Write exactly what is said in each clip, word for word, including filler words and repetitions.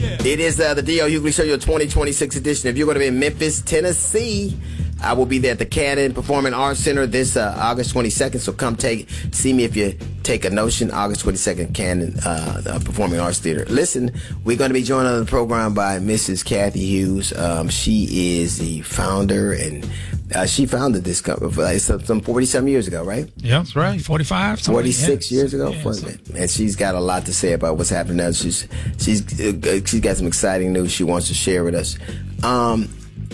It is uh, the D L Hughley Show, your twenty twenty-six edition. If you're going to be in Memphis, Tennessee, I will be there at the Cannon Performing Arts Center this uh, August twenty-second. So come take see me if you take a notion. August twenty-second, Cannon uh, the Performing Arts Theater. Listen, we're going to be joined on the program by Missus Kathy Hughes. Um, she is the founder, and uh, she founded this company like, some forty-some years ago, right? Yeah, that's right. forty-five, forty-six yeah. years ago. Yeah, and she's got a lot to say about what's happening now. She's she's uh, she's got some exciting news she wants to share with us. Um,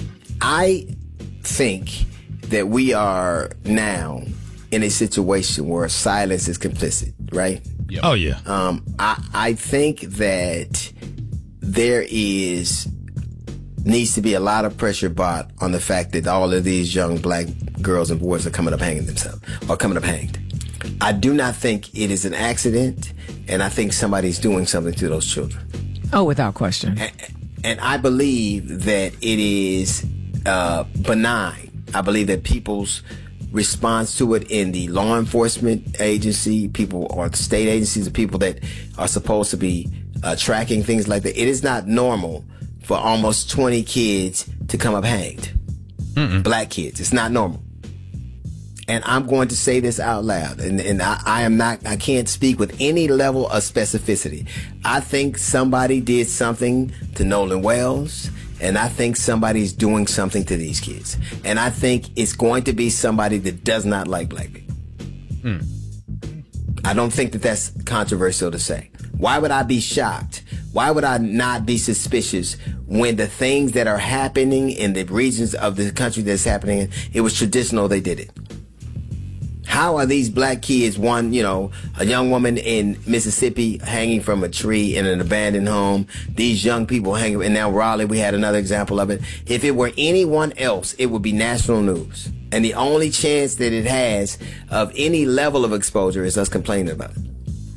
I think that we are now in a situation where silence is complicit, right? Yep. Oh, yeah. Um, I, I think that there is needs to be a lot of pressure brought on the fact that all of these young black girls and boys are coming up hanging themselves, or coming up hanged. I do not think it is an accident, and I think somebody's doing something to those children. Oh, without question. And, and I believe that it is uh, benign. I believe that people's response to it in the law enforcement agency, people or the state agencies, the people that are supposed to be uh, tracking things like that, it is not normal for almost twenty kids to come up hanged. Mm-mm. Black kids. It's not normal. And I'm going to say this out loud, and, and I, I am not, I can't speak with any level of specificity. I think somebody did something to Nolan Wells, and I think somebody's doing something to these kids. And I think it's going to be somebody that does not like black people. Hmm. I don't think that that's controversial to say. Why would I be shocked? Why would I not be suspicious when the things that are happening in the regions of the country that's happening in, it was traditional they did it? How are these black kids, one, you know, a young woman in Mississippi hanging from a tree in an abandoned home, these young people hanging, and now Raleigh, we had another example of it. If it were anyone else, it would be national news. And the only chance that it has of any level of exposure is us complaining about it.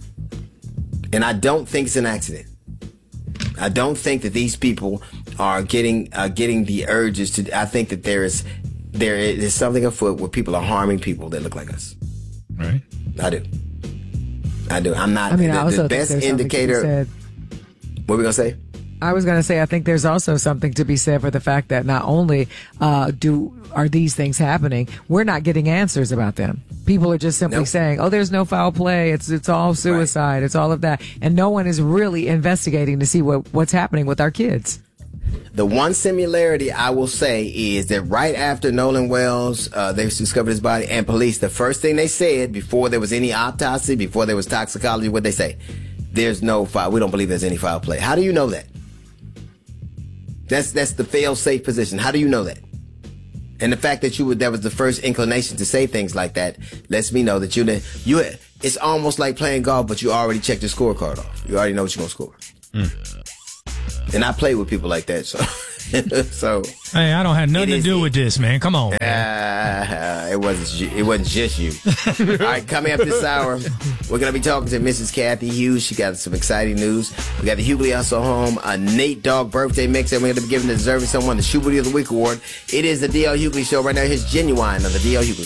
And I don't think it's an accident. I don't think that these people are getting uh, getting the urges to, I think that there is There is something afoot where people are harming people that look like us. Right. I do. I do. I'm not. I mean, the, I also the best think there's indicator. said, what are we gonna say? I was going to say, I think there's also something to be said for the fact that not only uh, do are these things happening, we're not getting answers about them. People are just simply nope. saying, "Oh, there's no foul play. It's it's all suicide. Right. It's all of that," and no one is really investigating to see what what's happening with our kids. The one similarity I will say is that right after Nolan Wells, uh, they discovered his body, and police, the first thing they said before there was any autopsy, before there was toxicology, what they say? There's no foul. We don't believe there's any foul play. How do you know that? That's that's the fail-safe position. How do you know that? And the fact that you would, that was the first inclination to say things like that lets me know that you you. It's almost like playing golf, but you already checked your scorecard off. You already know what you're gonna score. Mm. And I play with people like that, so so. Hey, I don't have nothing to do with this, man. Come on. Uh, it wasn't. It wasn't just you. All right, coming up this hour, we're gonna be talking to Missus Kathy Hughes. She got some exciting news. We got the Hughley Also Home, a Nate Dogg birthday mix, and we're gonna be giving the deserving someone the Shoe Booty of the Week award. It is the D L Hughley Show right now. Here's Genuine on the D L Hughley.